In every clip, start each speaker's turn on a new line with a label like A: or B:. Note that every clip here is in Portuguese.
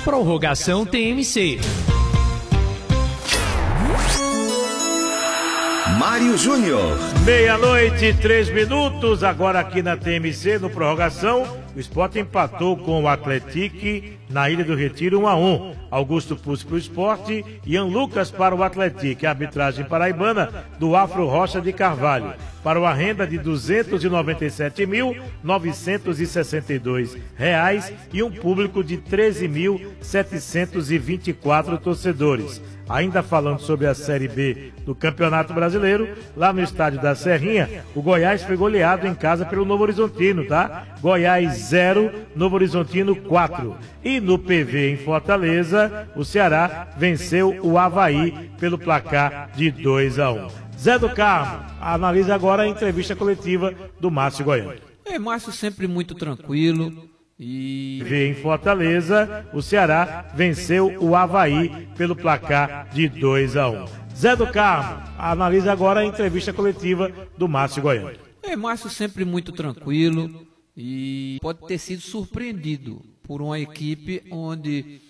A: Prorrogação TMC.
B: Mário Júnior.
C: 00:03, agora aqui na TMC, no Prorrogação, o Sport empatou com o Atlético na Ilha do Retiro 1-1. Augusto Pucci para o Sport, Ian Lucas para o Atlético. A arbitragem paraibana do Afro Rocha de Carvalho. Para uma renda de R$ 297.962 e um público de 13.724 torcedores. Ainda falando sobre a Série B do Campeonato Brasileiro, lá no estádio da Serrinha, o Goiás foi goleado em casa pelo Novo Horizontino, tá? Goiás 0, Novo Horizontino 4. E no PV em Fortaleza, o Ceará venceu o Avaí pelo placar de 2-1. Zé do Carmo, analisa agora a entrevista coletiva do Márcio Goiano.
D: Márcio sempre muito tranquilo. E
C: em Fortaleza, o Ceará venceu o Avaí pelo placar de 2-1. Zé do Carmo, analisa agora a entrevista coletiva do Márcio Goiano.
D: Márcio sempre muito tranquilo e pode ter sido surpreendido por uma equipe onde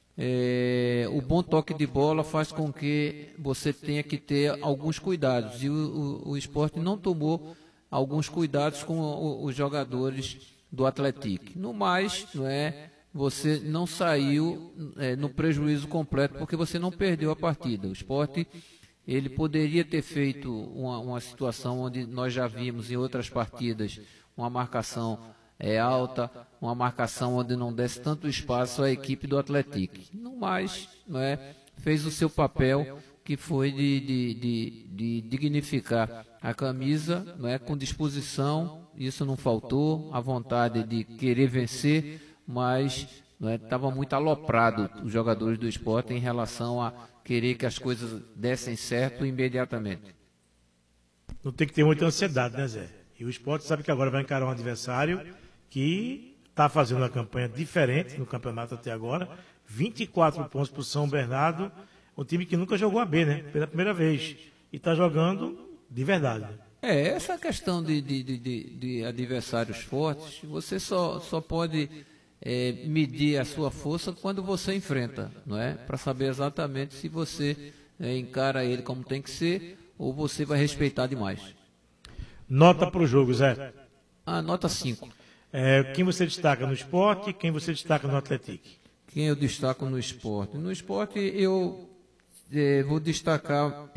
D: o bom toque de bola faz com que você tenha que ter alguns cuidados. E o Sport não tomou alguns cuidados com os jogadores do Atlético. No mais, você não saiu no prejuízo completo porque você não perdeu a partida. O Sport, ele poderia ter feito uma situação onde nós já vimos em outras partidas uma marcação alta, uma marcação onde não desse tanto espaço à equipe do Atlético. No mais, fez o seu papel, que foi de dignificar a camisa, com disposição. Isso não faltou, a vontade de querer vencer, mas estava muito aloprado os jogadores do Sport em relação a querer que as coisas dessem certo imediatamente.
C: Não tem que ter muita ansiedade, né, Zé? E o Sport sabe que agora vai encarar um adversário que está fazendo uma campanha diferente no campeonato até agora. 24 pontos para o São Bernardo, um time que nunca jogou a B, né? Pela primeira vez. E está jogando de verdade.
D: Essa questão de adversários fortes, você só pode medir a sua força quando você enfrenta, não é? Para saber exatamente se você encara ele como tem que ser ou você vai respeitar demais.
C: Nota para o jogo, Zé?
D: Nota 5.
C: Quem você destaca no Sport e quem você destaca no Atlético?
D: Quem eu destaco no Sport? No Sport eu vou destacar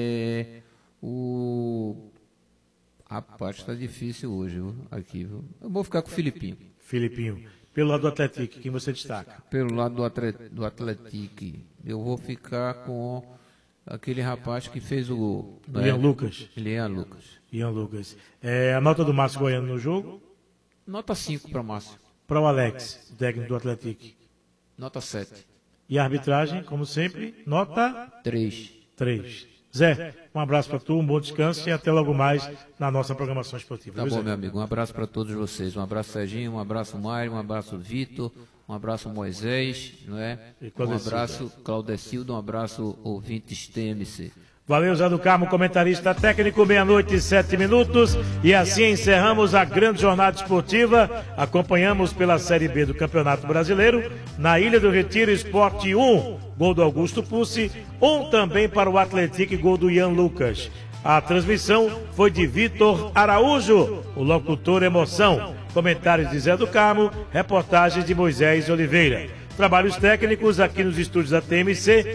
D: o... Rapaz, está difícil hoje, viu? Aqui, viu? Eu vou ficar com o Filipinho.
C: Filipinho. Pelo lado do Atlético, quem você destaca?
D: Pelo lado do Atlético, eu vou ficar com aquele rapaz que fez o gol.
C: Ian Lucas.
D: Ian Lucas.
C: Ian Lucas. A nota do Márcio Goiano no jogo?
D: Nota 5 para Márcio.
C: Para o Alex, técnico do Atlético?
D: Nota 7.
C: E a arbitragem, como sempre, nota?
D: 3.
C: Zé, um abraço para tu, um bom descanso e até logo mais na nossa programação esportiva.
D: Tá bom, meu amigo. Um abraço para todos vocês. Um abraço, Serginho, um abraço, Mário, um abraço, Vitor, um abraço, Moisés, um abraço, Claudecildo, um abraço, ouvintes TMC.
C: Valeu, Zé do Carmo, comentarista técnico, 00:07. E assim encerramos a grande jornada esportiva. Acompanhamos pela Série B do Campeonato Brasileiro. Na Ilha do Retiro, Sport 1, gol do Augusto Pucci, 1 também para o Atlético, gol do Ian Lucas. A transmissão foi de Vitor Araújo, o locutor Emoção. Comentários de Zé do Carmo, reportagens de Moisés Oliveira. Trabalhos técnicos aqui nos estúdios da TMC.